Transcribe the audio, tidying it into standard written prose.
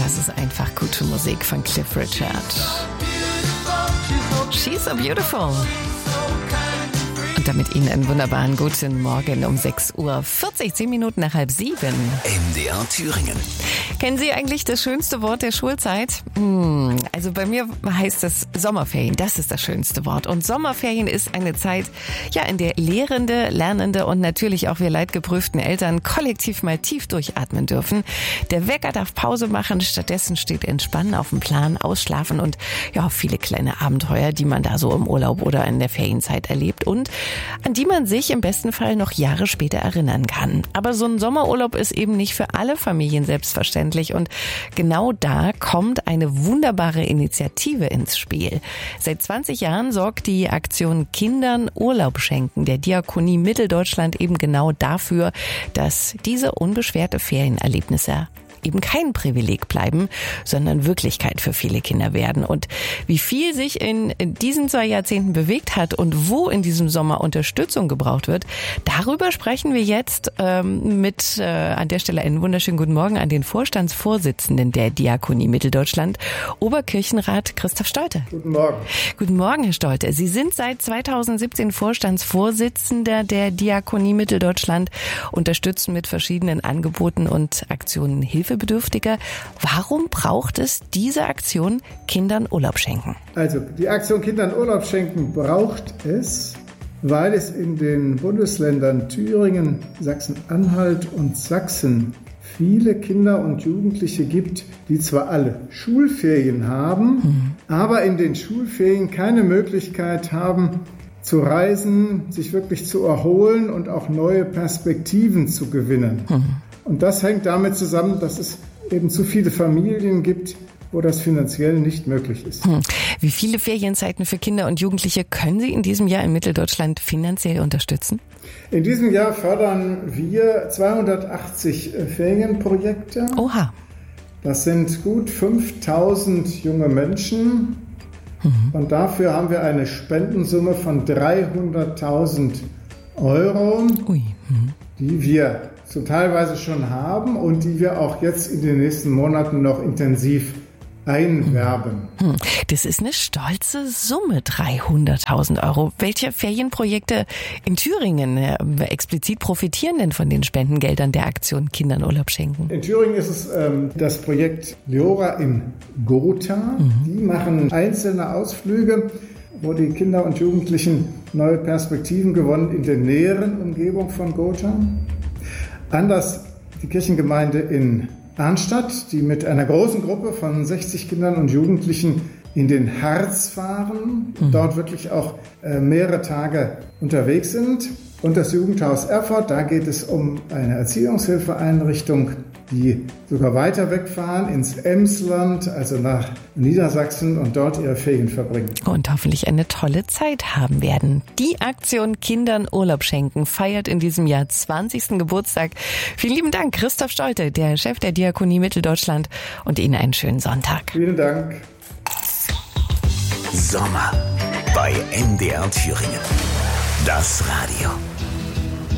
Das ist einfach gute Musik von Cliff Richard. She's so beautiful. Und damit Ihnen einen wunderbaren guten Morgen um 6:40 Uhr, 10 Minuten nach 6:30. MDR Thüringen. Kennen Sie eigentlich das schönste Wort der Schulzeit? Also bei mir heißt das Sommerferien. Das ist das schönste Wort. Und Sommerferien ist eine Zeit, ja, in der Lehrende, Lernende und natürlich auch wir leidgeprüften Eltern kollektiv mal tief durchatmen dürfen. Der Wecker darf Pause machen. Stattdessen steht Entspannen auf dem Plan, Ausschlafen und ja, viele kleine Abenteuer, die man da so im Urlaub oder in der Ferienzeit erlebt und an die man sich im besten Fall noch Jahre später erinnern kann. Aber so ein Sommerurlaub ist eben nicht für alle Familien selbstverständlich. Und genau da kommt eine wunderbare Initiative ins Spiel. Seit 20 Jahren sorgt die Aktion Kindern Urlaub schenken der Diakonie Mitteldeutschland eben genau dafür, dass diese unbeschwerte Ferienerlebnisse eben kein Privileg bleiben, sondern Wirklichkeit für viele Kinder werden. Und wie viel sich in diesen 2 Jahrzehnten bewegt hat und wo in diesem Sommer Unterstützung gebraucht wird, darüber sprechen wir jetzt mit an der Stelle einen wunderschönen guten Morgen an den Vorstandsvorsitzenden der Diakonie Mitteldeutschland, Oberkirchenrat Christoph Stolte. Guten Morgen. Guten Morgen, Herr Stolte. Sie sind seit 2017 Vorstandsvorsitzender der Diakonie Mitteldeutschland, unterstützen mit verschiedenen Angeboten und Aktionen Hilfebedürftiger. Warum braucht es diese Aktion Kindern Urlaub schenken? Also die Aktion Kindern Urlaub schenken braucht es, weil es in den Bundesländern Thüringen, Sachsen-Anhalt und Sachsen viele Kinder und Jugendliche gibt, die zwar alle Schulferien haben, aber in den Schulferien keine Möglichkeit haben, zu reisen, sich wirklich zu erholen und auch neue Perspektiven zu gewinnen. Und das hängt damit zusammen, dass es eben zu viele Familien gibt, wo das finanziell nicht möglich ist. Wie viele Ferienzeiten für Kinder und Jugendliche können Sie in diesem Jahr in Mitteldeutschland finanziell unterstützen? In diesem Jahr fördern wir 280 Ferienprojekte. Oha. Das sind gut 5.000 junge Menschen. Und dafür haben wir eine Spendensumme von 300.000 Euro, die wir so teilweise schon haben und die wir auch jetzt in den nächsten Monaten noch intensiv einwerben. Das ist eine stolze Summe, 300.000 Euro. Welche Ferienprojekte in Thüringen explizit profitieren denn von den Spendengeldern der Aktion Kindern Urlaub schenken? In Thüringen ist es das Projekt Leora in Gotha. Die machen einzelne Ausflüge, wo die Kinder und Jugendlichen neue Perspektiven gewonnen in der näheren Umgebung von Gotha. Anders die Kirchengemeinde in Arnstadt, die mit einer großen Gruppe von 60 Kindern und Jugendlichen in den Harz fahren, dort wirklich auch mehrere Tage unterwegs sind. Und das Jugendhaus Erfurt, da geht es um eine Erziehungshilfeeinrichtung, die sogar weiter wegfahren ins Emsland, also nach Niedersachsen und dort ihre Ferien verbringen. Und hoffentlich eine tolle Zeit haben werden. Die Aktion Kindern Urlaub schenken feiert in diesem Jahr 20. Geburtstag. Vielen lieben Dank, Christoph Stolte, der Chef der Diakonie Mitteldeutschland, und Ihnen einen schönen Sonntag. Vielen Dank. Sommer bei MDR Thüringen. Das Radio.